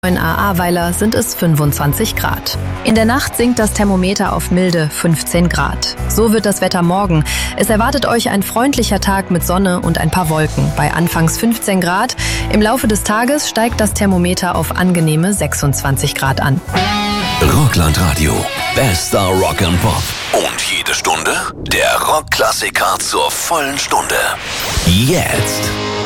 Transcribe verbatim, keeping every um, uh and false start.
In Ahrweiler sind es fünfundzwanzig Grad. In der Nacht sinkt das Thermometer auf milde fünfzehn Grad. So wird das Wetter morgen. Es erwartet euch ein freundlicher Tag mit Sonne und ein paar Wolken bei anfangs fünfzehn Grad. Im Laufe des Tages steigt das Thermometer auf angenehme sechsundzwanzig Grad an. Rockland-Radio. Bester Rock and Pop. Und jede Stunde der Rockklassiker zur vollen Stunde. Jetzt.